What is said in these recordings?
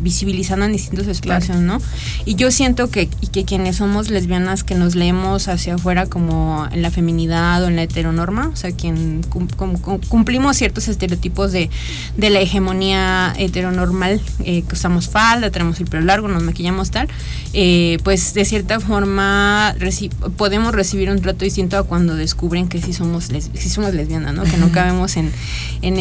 visibilizando en distintos espacios, ¿no? Y yo siento que quienes somos lesbianas, que nos leemos hacia afuera como en la feminidad o en la heteronorma, o sea, quien cumplimos ciertos estereotipos de la hegemonía heteronormal, que usamos falda, tenemos el pelo largo, nos maquillamos tal, pues de cierta forma podemos recibir un trato distinto a cuando descubren que sí somos lesbianas, ¿no? Que no cabemos en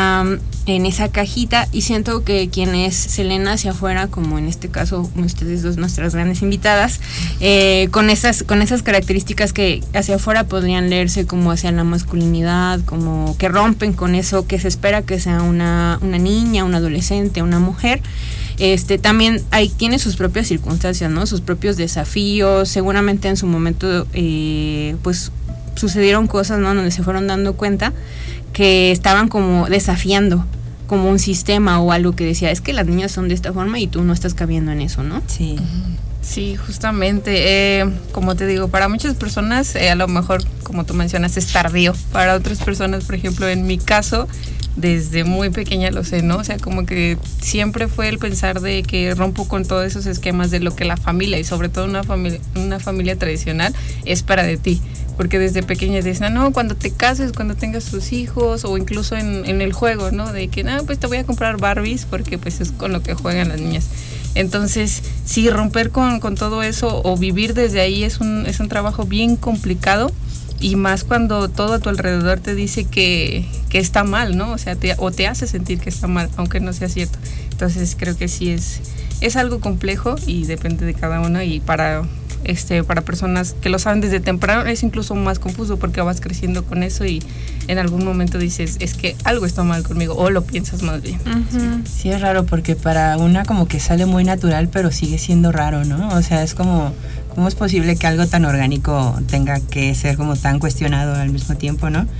esa cajita, y siento que quienes se leen hacia afuera, como en este caso ustedes dos, nuestras grandes invitadas, con esas características que hacia afuera podrían leerse como hacia la masculinidad, como que rompen con eso que se espera que sea una niña, una adolescente, una mujer. También tiene sus propias circunstancias, ¿no? Sus propios desafíos. Seguramente en su momento pues sucedieron cosas, ¿no? Donde se fueron dando cuenta que estaban como desafiando como un sistema o algo que decía, es que las niñas son de esta forma y tú no estás cabiendo en eso, ¿no? Sí. Sí, justamente, como te digo, para muchas personas a lo mejor, como tú mencionas, es tardío. Para otras personas, por ejemplo, en mi caso, desde muy pequeña lo sé, ¿no? O sea, como que siempre fue el pensar de que rompo con todos esos esquemas de lo que la familia, y sobre todo una familia tradicional, espera de ti. Porque desde pequeña dicen, no, cuando te cases, cuando tengas tus hijos, o incluso en el juego, ¿no? De que, pues te voy a comprar Barbies porque pues es con lo que juegan las niñas. Entonces, sí, romper con todo eso o vivir desde ahí es un trabajo bien complicado, y más cuando todo a tu alrededor te dice que está mal, ¿no? O sea, te hace sentir que está mal, aunque no sea cierto. Entonces, creo que sí es algo complejo y depende de cada uno, y para personas que lo saben desde temprano es incluso más confuso porque vas creciendo con eso y en algún momento dices, es que algo está mal conmigo, o lo piensas más bien. Uh-huh. Sí, es raro porque para una como que sale muy natural, pero sigue siendo raro, ¿no? O sea, es como, ¿cómo es posible que algo tan orgánico tenga que ser como tan cuestionado al mismo tiempo, ¿no?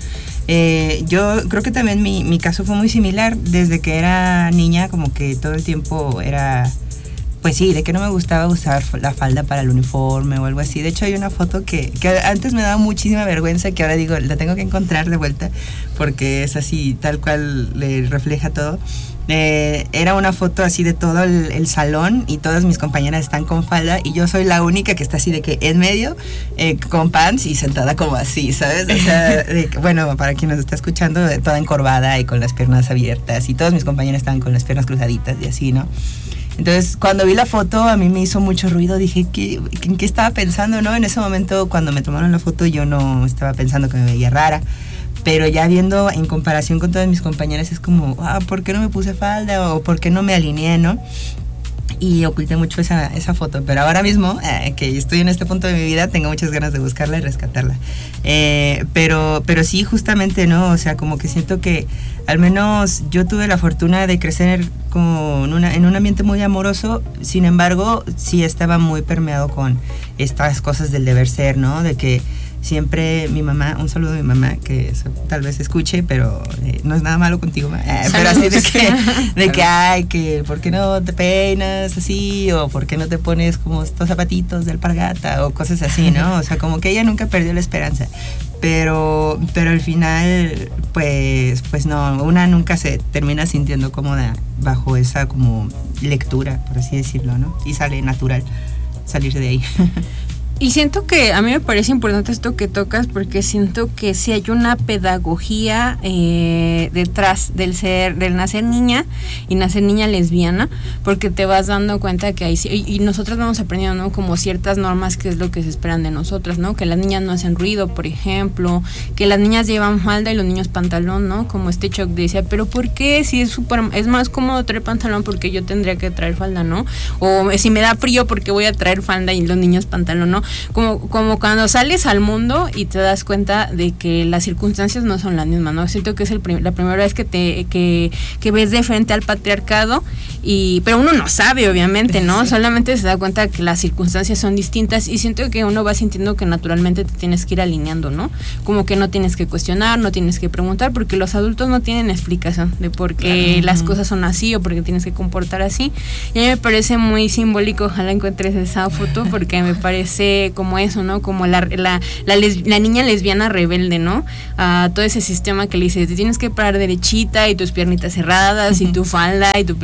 Yo creo que también mi caso fue muy similar. Desde que era niña, como que todo el tiempo era... Pues sí, de que no me gustaba usar la falda para el uniforme o algo así. De hecho, hay una foto que antes me daba muchísima vergüenza, que ahora digo, la tengo que encontrar de vuelta, porque es así, tal cual le refleja todo. Era una foto así de todo el salón, y todas mis compañeras están con falda, y yo soy la única que está así de que en medio, con pants y sentada como así, ¿sabes? O sea, bueno, para quien nos está escuchando, toda encorvada y con las piernas abiertas, y todas mis compañeras estaban con las piernas cruzaditas y así, ¿no? Entonces, cuando vi la foto, a mí me hizo mucho ruido. Dije, ¿en qué estaba pensando, no? En ese momento, cuando me tomaron la foto, yo no estaba pensando que me veía rara. Pero ya viendo en comparación con todas mis compañeras, es como, ¿por qué no me puse falda? O ¿por qué no me alineé, no? Y oculté mucho esa foto. Pero ahora mismo, que estoy en este punto de mi vida, tengo muchas ganas de buscarla y rescatarla. Pero sí, justamente, ¿no? O sea, como que siento que al menos yo tuve la fortuna de crecer como en un ambiente muy amoroso. Sin embargo, sí estaba muy permeado con estas cosas del deber ser, ¿no? De que siempre mi mamá, un saludo a mi mamá, que tal vez escuche, pero no es nada malo contigo, pero así de que ay, que ¿por qué no te peinas así? O ¿por qué no te pones como estos zapatitos de alpargata? O cosas así, ¿no? O sea, como que ella nunca perdió la esperanza. Pero al final, pues no, una nunca se termina sintiendo cómoda bajo esa como lectura, por así decirlo, ¿no? Y sale natural salirse de ahí. Y siento que a mí me parece importante esto que tocas, porque siento que sí hay una pedagogía detrás del nacer niña y nacer niña lesbiana, porque te vas dando cuenta que hay, y nosotras vamos aprendiendo, ¿no? Como ciertas normas, que es lo que se esperan de nosotras, ¿no? Que las niñas no hacen ruido, por ejemplo, que las niñas llevan falda y los niños pantalón, ¿no? Como este Choc decía, pero ¿por qué? Si es más cómodo traer pantalón, porque yo tendría que traer falda, ¿no? O si me da frío, porque voy a traer falda y los niños pantalón, ¿no? Como cuando sales al mundo y te das cuenta de que las circunstancias no son las mismas, ¿no? Siento que es la primera vez que ves de frente al patriarcado, pero uno no sabe, obviamente, ¿no? Sí. Solamente se da cuenta que las circunstancias son distintas, y siento que uno va sintiendo que naturalmente te tienes que ir alineando, ¿no? Como que no tienes que cuestionar, no tienes que preguntar, porque los adultos no tienen explicación de por qué las cosas son así o por qué tienes que comportar así. Y a mí me parece muy simbólico, ojalá encuentres esa foto, porque me parece como eso, ¿no? Como la niña lesbiana rebelde, ¿no? A todo ese sistema que le dice, te tienes que parar derechita y tus piernitas cerradas y tu falda y tu pelito peinado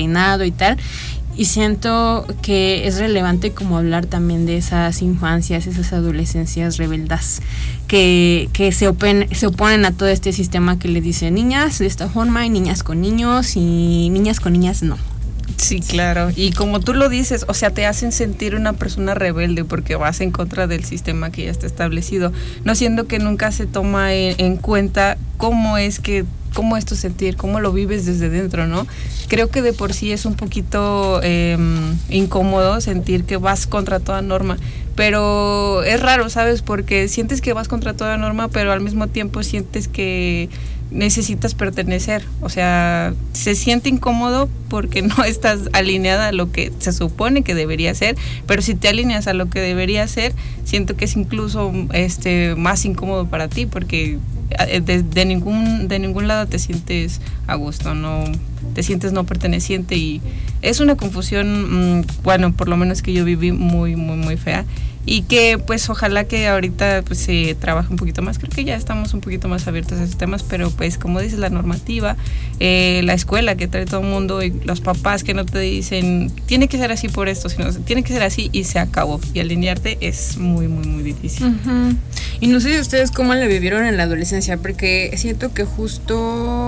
peinado y tal. Y siento que es relevante como hablar también de esas infancias, esas adolescencias rebeldas que se oponen a todo este sistema que le dice niñas de esta forma y niñas con niños y niñas con niñas no. Sí, claro. Y como tú lo dices, o sea, te hacen sentir una persona rebelde porque vas en contra del sistema que ya está establecido, no siendo que nunca se toma en cuenta cómo es tu sentir, cómo lo vives desde dentro, ¿no? Creo que de por sí es un poquito incómodo sentir que vas contra toda norma, pero es raro, ¿sabes? Porque sientes que vas contra toda norma, pero al mismo tiempo sientes que necesitas pertenecer, o sea, se siente incómodo porque no estás alineada a lo que se supone que debería ser, pero si te alineas a lo que debería ser, siento que es incluso más incómodo para ti porque de ningún lado te sientes a gusto, no te sientes no perteneciente y es una confusión, bueno, por lo menos que yo viví muy, muy, muy fea. Y que pues ojalá que ahorita pues se trabaje un poquito más, creo que ya estamos un poquito más abiertos a esos temas, pero pues como dices, la normativa, la escuela que trae todo el mundo y los papás que no te dicen tiene que ser así por esto, sino tiene que ser así y se acabó, y alinearte es muy, muy, muy difícil. Uh-huh. Y no sé si ustedes cómo la vivieron en la adolescencia, porque siento que justo,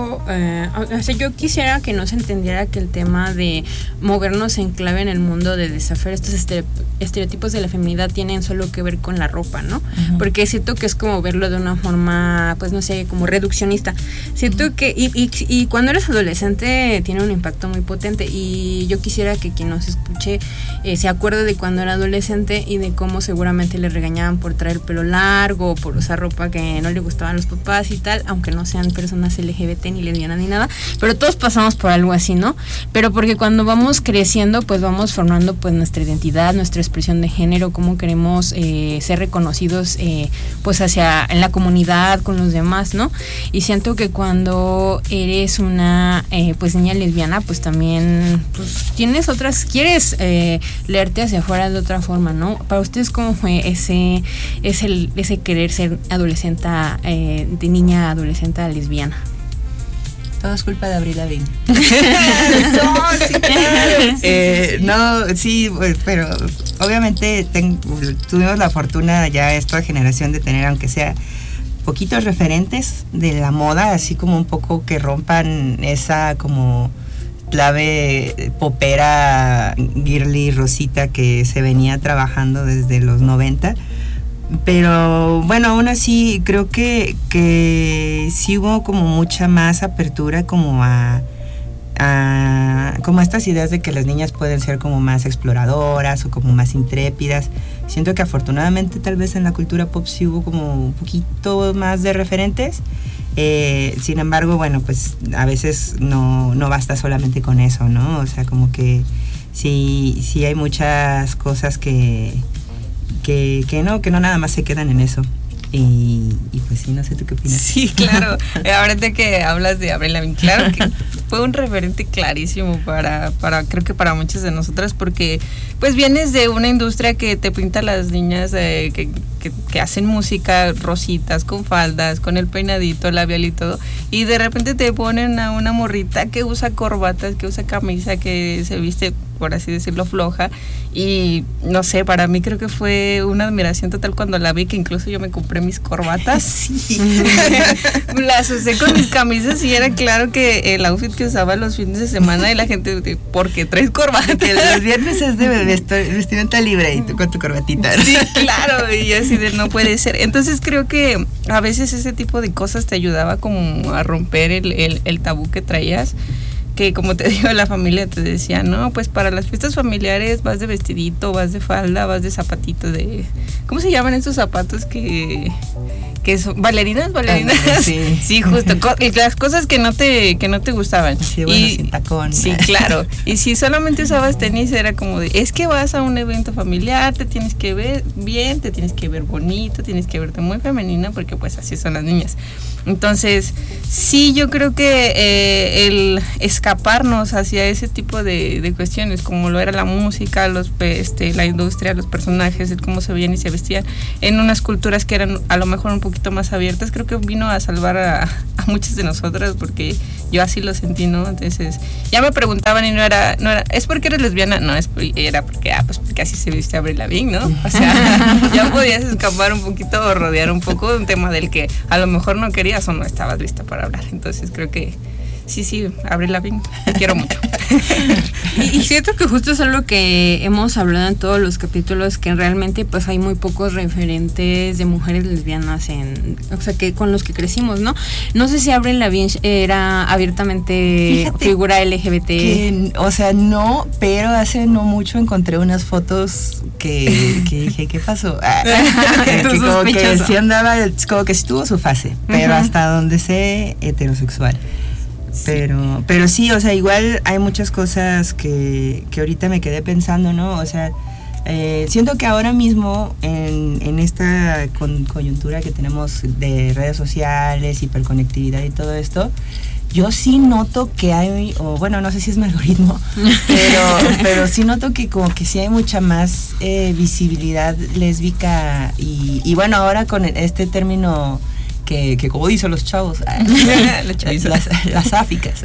o sea, yo quisiera que no se entendiera que el tema de movernos en clave en el mundo, de desafiar estos estereotipos de la feminidad tienen solo que ver con la ropa, ¿no? Uh-huh. Porque siento que es como verlo de una forma, pues no sé, como reduccionista. Siento uh-huh. que, y cuando eres adolescente tiene un impacto muy potente, y yo quisiera que quien nos escuche se acuerde de cuando era adolescente y de cómo seguramente le regañaban por traer pelo largo, por usar ropa que no le gustaban a los papás y tal, aunque no sean personas LGBT ni lesbianas ni nada, pero todos pasamos por algo así, ¿no? Pero porque cuando vamos creciendo, pues vamos formando pues nuestra identidad, nuestra expresión de género, cómo queremos ser reconocidos pues en la comunidad, con los demás, ¿no? Y siento que cuando eres una pues niña lesbiana, pues también pues quieres leerte hacia afuera de otra forma, ¿no? Para ustedes, ¿cómo fue ese querer ser adolescente, de niña adolescente lesbiana? Todo es culpa de Avril Lavigne. Sí, pero obviamente tuvimos la fortuna ya esta generación de tener, aunque sea poquitos referentes de la moda, así como un poco que rompan esa como clave popera, girly, rosita que se venía trabajando desde los 90. Pero bueno, aún así creo que sí hubo como mucha más apertura como a estas ideas de que las niñas pueden ser como más exploradoras o como más intrépidas. Siento que afortunadamente tal vez en la cultura pop sí hubo como un poquito más de referentes. Sin embargo, bueno, pues a veces no basta solamente con eso, ¿no? O sea, como que sí hay muchas cosas que no nada más se quedan en eso. Y pues sí, no sé tú qué opinas. Sí, claro. Ahorita que hablas de Avril Lavigne, claro que fue un referente clarísimo para creo que para muchas de nosotras, porque pues vienes de una industria que te pinta a las niñas que hacen música rositas, con faldas, con el peinadito, labial y todo, y de repente te ponen a una morrita que usa corbatas, que usa camisa, que se viste, por así decirlo, floja, y no sé, para mí creo que fue una admiración total cuando la vi, que incluso yo me compré mis corbatas. Sí. Las usé con mis camisas y era claro que el outfit que usaba los fines de semana, y la gente, ¿por qué traes corbata? Que los viernes es de vestimenta libre y tú con tu corbatita. Sí, claro, y yo así de no puede ser. Entonces creo que a veces ese tipo de cosas te ayudaba como a romper el tabú que traías, que como te digo, la familia te decía, no, pues para las fiestas familiares vas de vestidito, vas de falda, vas de zapatito, de ¿cómo se llaman esos zapatos que son bailarinas? Sí, justo, las cosas que no te gustaban. Sí, bueno, sin tacón. Sí, claro. Y si solamente usabas tenis, era como de, es que vas a un evento familiar, te tienes que ver bien, te tienes que ver bonito, tienes que verte muy femenina, porque pues así son las niñas. Entonces, sí, yo creo que el escaparnos hacia ese tipo de cuestiones, como lo era la música, la industria, los personajes, el cómo se veían y se vestían, en unas culturas que eran a lo mejor un poquito más abiertas, creo que vino a salvar a muchas de nosotras, porque yo así lo sentí, ¿no? Entonces, ya me preguntaban y no era, ¿es porque eres lesbiana? No, era porque, porque así se viste Avril Lavigne, ¿no? O sea, ya podías escapar un poquito o rodear un poco de un tema del que a lo mejor no querías o no estabas lista para hablar. Entonces creo que sí, Avril Lavigne, te quiero mucho. Y siento que justo es algo que hemos hablado en todos los capítulos, que realmente pues hay muy pocos referentes de mujeres lesbianas o sea, que con los que crecimos, ¿no? No sé si Avril Lavigne era abiertamente figura LGBT. O sea, no, pero hace no mucho encontré unas fotos que dije, ¿qué pasó? Que como que sí andaba, como que sí tuvo su fase, pero hasta donde sé, heterosexual. Pero sí, o sea, igual hay muchas cosas que ahorita me quedé pensando, ¿no? O sea, siento que ahora mismo en esta coyuntura que tenemos de redes sociales, hiperconectividad y todo esto, yo sí noto que hay, o bueno, no sé si es mi algoritmo, pero sí noto que como que sí hay mucha más visibilidad lésbica y bueno, ahora con este término que como dicen los chavos, las áficas,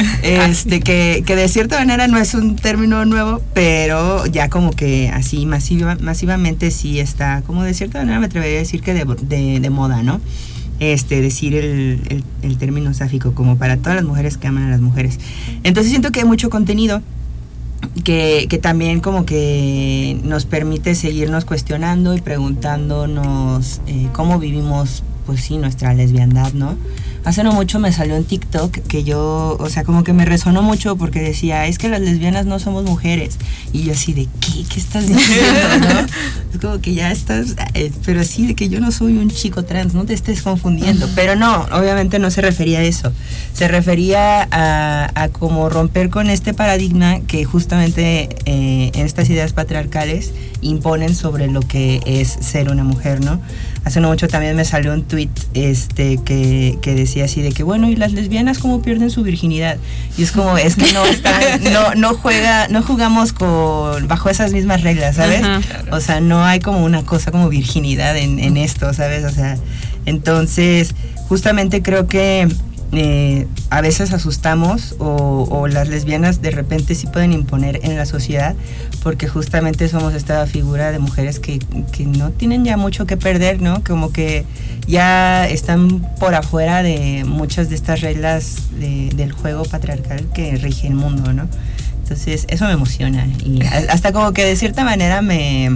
que de cierta manera no es un término nuevo, pero ya como que así masivamente sí está, como de cierta manera me atrevería a decir que de moda, ¿no? Decir el término sáfico como para todas las mujeres que aman a las mujeres. Entonces siento que hay mucho contenido que también como que nos permite seguirnos cuestionando y preguntándonos cómo vivimos, pues sí, nuestra lesbiandad, ¿no? Hace no mucho me salió en TikTok que yo, o sea, como que me resonó mucho porque decía, es que las lesbianas no somos mujeres. Y yo así de, ¿qué estás diciendo, no? Es como que ya estás, pero sí, de que yo no soy un chico trans, no te estés confundiendo. Pero no, obviamente no se refería a eso. Se refería a como romper con este paradigma que justamente estas ideas patriarcales imponen sobre lo que es ser una mujer, ¿no? Hace no mucho también me salió un tweet que decía así de que, bueno, ¿y las lesbianas cómo pierden su virginidad? Y es como, es que no jugamos bajo esas mismas reglas, ¿sabes? Ajá. O sea, no hay como una cosa como virginidad en esto, ¿sabes? O sea, entonces, justamente creo que a veces asustamos o las lesbianas de repente sí pueden imponer en la sociedad porque justamente somos esta figura de mujeres que no tienen ya mucho que perder, ¿no? Como que ya están por afuera de muchas de estas reglas del juego patriarcal que rige el mundo, ¿no? Entonces eso me emociona y hasta como que de cierta manera me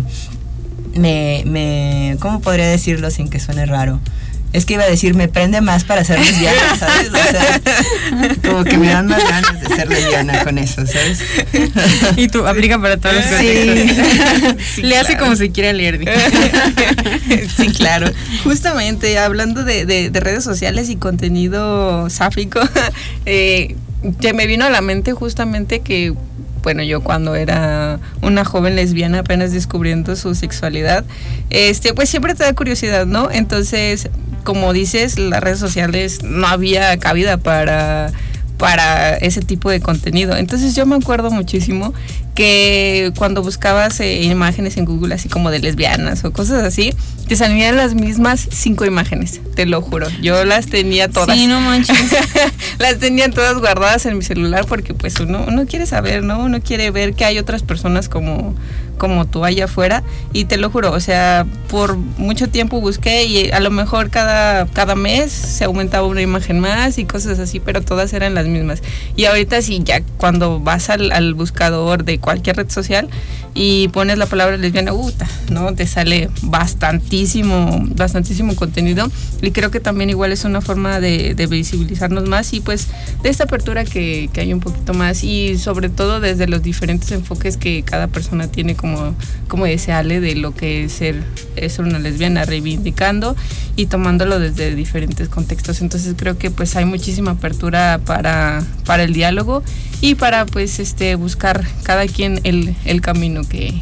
¿cómo podría decirlo sin que suene raro? Es que iba a decir, me prende más para ser lesbiana, ¿sabes? O sea, como que me dan más ganas de ser lesbiana con eso, ¿sabes? Y tú, aplica para todos los Sí, Le hace como si quiera leer. Sí, claro. Justamente, hablando de redes sociales y contenido sáfico, que me vino a la mente justamente que, bueno, yo cuando era una joven lesbiana apenas descubriendo su sexualidad, pues siempre te da curiosidad, ¿no? Entonces, como dices, las redes sociales no había cabida para ese tipo de contenido. Entonces yo me acuerdo muchísimo que cuando buscabas imágenes en Google así como de lesbianas o cosas así, te salían las mismas 5 imágenes, te lo juro. Yo las tenía todas. Sí, no manches. Las tenía todas guardadas en mi celular porque pues uno quiere saber, ¿no? Uno quiere ver que hay otras personas como tú allá afuera, y te lo juro, o sea, por mucho tiempo busqué y a lo mejor cada mes se aumentaba una imagen más y cosas así, pero todas eran las mismas. Y ahorita sí, ya cuando vas al buscador de cualquier red social y pones la palabra lesbiana, ¿no? Te sale bastantísimo contenido, y creo que también igual es una forma de visibilizarnos más y pues de esta apertura que hay un poquito más, y sobre todo desde los diferentes enfoques que cada persona tiene, como decía Ale, de lo que es ser una lesbiana, reivindicando y tomándolo desde diferentes contextos. Entonces creo que pues hay muchísima apertura para el diálogo y para pues buscar cada quien el camino que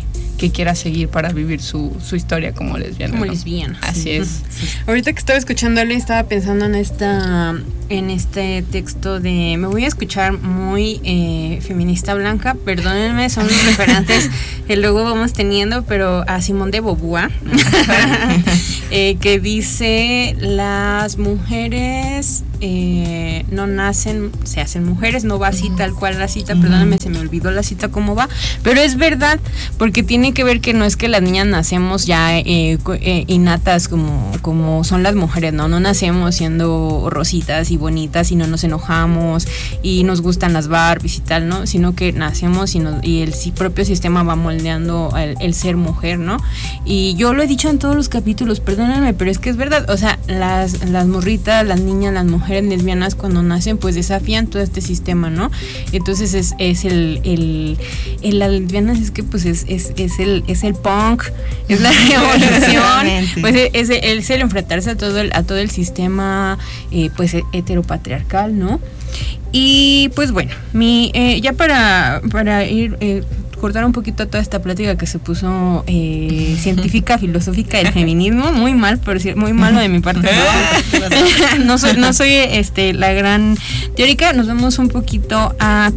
que quiera seguir para vivir su historia como lesbiana. Como ¿no? lesbiana. Así Sí. es. Sí. Ahorita que estaba escuchándole, estaba pensando en este texto de, me voy a escuchar muy feminista blanca, perdónenme, son los referentes que luego vamos teniendo, pero a Simone de Beauvoir, que dice, las mujeres no nacen, se hacen mujeres, no va así tal cual la cita, perdónenme, se me olvidó la cita cómo va, pero es verdad, porque tiene que ver que no es que las niñas nacemos ya innatas como son las mujeres, no nacemos siendo rositas y bonitas y no nos enojamos y nos gustan las Barbies y tal, ¿no? Sino que nacemos y el propio sistema va moldeando el ser mujer, ¿no? Y yo lo he dicho en todos los capítulos, perdónenme, pero es que es verdad, o sea, las morritas, las niñas, las mujeres lesbianas cuando nacen pues desafían todo este sistema, ¿no? Entonces es las lesbianas es que pues es el punk, es la revolución, pues es el enfrentarse a todo el sistema pues heteropatriarcal, ¿no? Y pues bueno, ya para ir cortar un poquito toda esta plática que se puso científica, filosófica del feminismo, muy mal, por decir, muy malo de mi parte. No soy la gran teórica. Nos vamos un poquito a